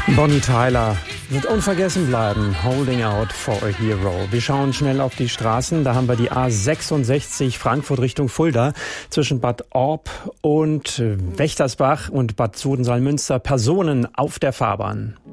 Bonnie Tyler wird unvergessen bleiben. Holding out for a hero. Wir schauen schnell auf die Straßen. Da haben wir die A66 Frankfurt Richtung Fulda zwischen Bad Orb und Wächtersbach und Bad Sodensalmünster. Personen auf der Fahrbahn.